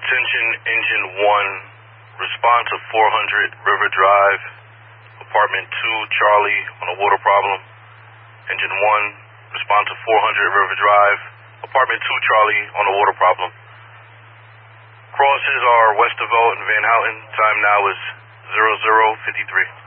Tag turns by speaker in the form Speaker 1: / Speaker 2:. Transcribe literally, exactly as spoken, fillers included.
Speaker 1: Attention, engine one, response to four hundred River Drive, apartment two, Charlie, on a water problem. Engine one, response to four hundred River Drive, apartment two, Charlie, on a water problem. Crosses are Westervelt and Van Houten. Time now is zero zero fifty-three.